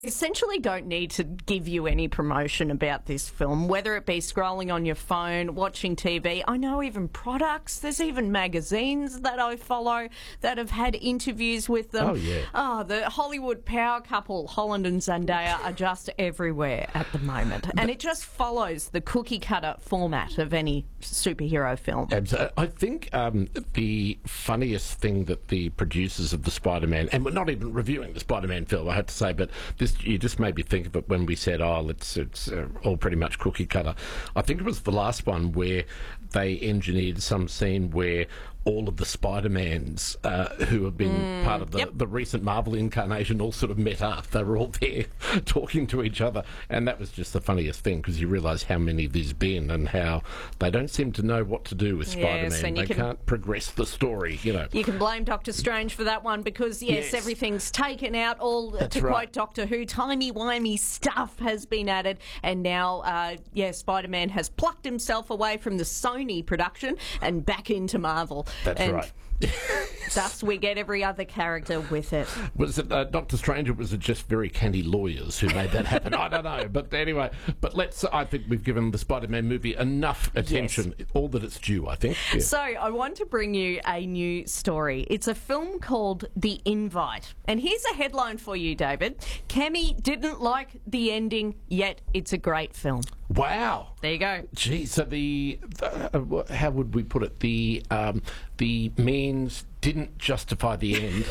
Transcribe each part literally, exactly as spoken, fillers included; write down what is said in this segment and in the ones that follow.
essentially don't need to give you any promotion about this film, whether it be scrolling on your phone, watching T V. I know even products, there's even magazines that I follow that have had interviews with them. Oh, yeah. Oh, the Hollywood power couple, Holland and Zendaya, are just everywhere at the moment. And it just follows the cookie cutter format of any superhero film. Absolutely. I think um, the funniest thing that the producers of the Spider-Man, and we're not even reviewing the Spider-Man film, I have to say, but this you just made me think of it when we said, oh, it's, it's uh, all pretty much cookie cutter. I think it was the last one where they engineered some scene where all of the Spider-Mans uh, who have been mm, part of the, yep. the recent Marvel incarnation all sort of met up. They were all there talking to each other, and that was just the funniest thing, because you realise how many there's been and how they don't seem to know what to do with Yes, Spider-Man. They can, can't progress the story, you know. You can blame Doctor Strange for that one because, yes, Yes. everything's taken out. All, That's to right. quote Doctor Who, timey-wimey stuff has been added, and now, uh, yeah, Spider-Man has plucked himself away from the Sony production and back into Marvel. That's and right. Thus, we get every other character with it. Was it uh, Doctor Strange, or was it just very candy lawyers who made that happen? I don't know. But anyway, but let's. I think we've given the Spider-Man movie enough attention, Yes. all that it's due, I think. Yeah. So, I want to bring you a new story. It's a film called The Invite. And here's a headline for you, David. Kemi didn't like the ending, yet it's a great film. Wow. There you go. Gee, so the, the uh, how would we put it? The um, the means didn't justify the end,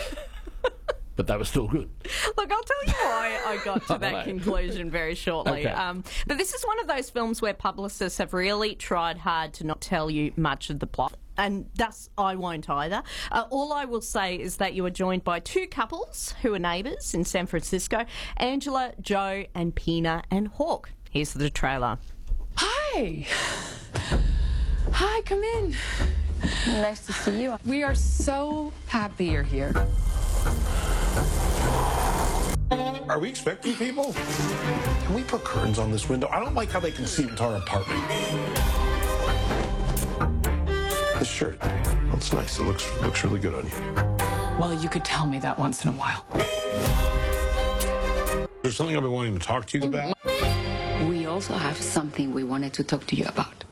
but they were still good. Look, I'll tell you why I got to that conclusion very shortly. Okay. Um, but this is one of those films where publicists have really tried hard to not tell you much of the plot. And thus, I won't either. Uh, all I will say is that you are joined by two couples who are neighbours in San Francisco, Angela, Joe, and Pina and Hawk. Here's the trailer. Hi. Hi, come in. Nice to see you. We are so happy you're here. Are we expecting people? Can we put curtains on this window? I don't like how they can see into our apartment. This shirt, that's nice. It looks looks really good on you. Well, you could tell me that once in a while. There's something I've been wanting to talk to you about. We also have something we wanted to talk to you about.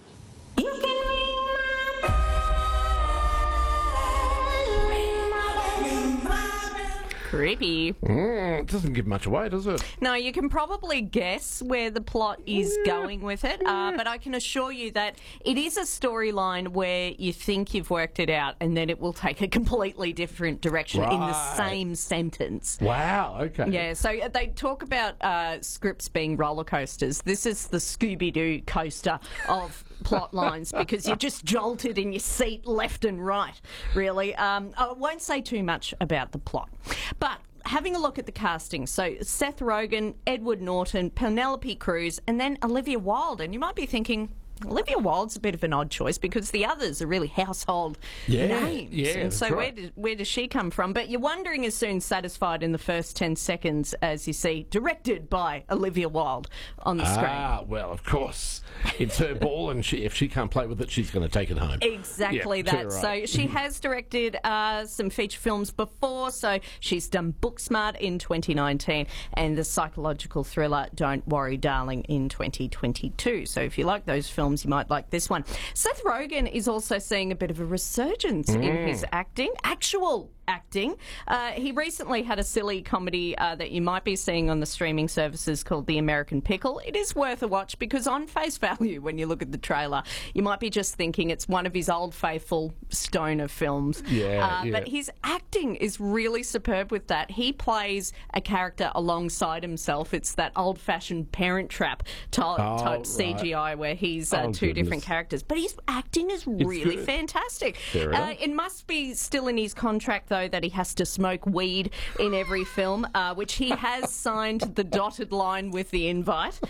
Creepy. Mm, it doesn't give much away, does it? No, you can probably guess where the plot is going with it, uh, but I can assure you that it is a storyline where you think you've worked it out and then it will take a completely different direction in the Right. same sentence. Wow, okay. Yeah, so they talk about uh, scripts being roller coasters. This is the Scooby-Doo coaster of plot lines because you're just jolted in your seat left and right, really. Um, I won't say too much about the plot. But having a look at the casting, so Seth Rogen, Edward Norton, Penelope Cruz, and then Olivia Wilde. And you might be thinking, Olivia Wilde's a bit of an odd choice because the others are really household Yeah, names. yeah, and so that's where, right. did, where does she come from? But you're wondering as soon satisfied in the first ten seconds as you see directed by Olivia Wilde on the screen. Ah, well, of course. It's her ball, and she, if she can't play with it, she's going to take it home. Exactly Yeah, that. too So right. she has directed uh, some feature films before. So she's done Booksmart in twenty nineteen and the psychological thriller Don't Worry Darling in twenty twenty-two. So if you like those films, you might like this one. Seth Rogen is also seeing a bit of a resurgence in his acting, actual acting. Uh, he recently had a silly comedy uh, that you might be seeing on the streaming services called The American Pickle. It is worth a watch because on face value, when you look at the trailer, you might be just thinking it's one of his old faithful stoner films. Yeah, uh, yeah. But his acting is really superb with that. He plays a character alongside himself. It's that old-fashioned Parent Trap type, Oh, type C G I where he's uh, Oh, two goodness. different characters. But his acting is really good. fantastic. Fair Uh, enough. it must be still in his contract, though, that he has to smoke weed in every film, uh, which he has signed the dotted line with The Invite.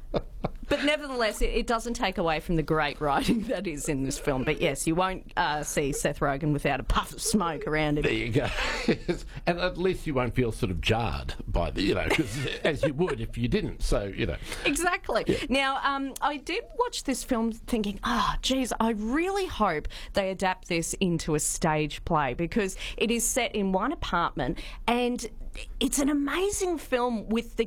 But nevertheless, it, it doesn't take away from the great writing that is in this film. But yes, you won't uh, see Seth Rogen without a puff of smoke around him. There you go. And at least you won't feel sort of jarred by the, you know, 'cause as you would if you didn't. So, you know. Exactly. Now, um, I did watch this film thinking, oh, geez, I really hope they adapt this into a stage play because it is set in one apartment and it's an amazing film with the